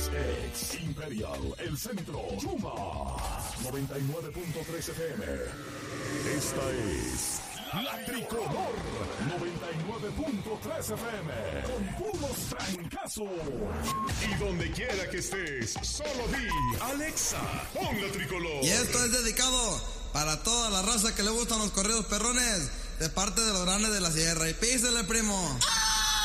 Ex Imperial, El Centro, Chuma, 99.3 FM. Esta es La Tricolor, 99.3 FM, con puros trancazos. Y donde quiera que estés, solo di, Alexa, pon La Tricolor. Y esto es dedicado para toda la raza que le gustan los corridos perrones, de parte de los grandes de la sierra. Y písele, primo.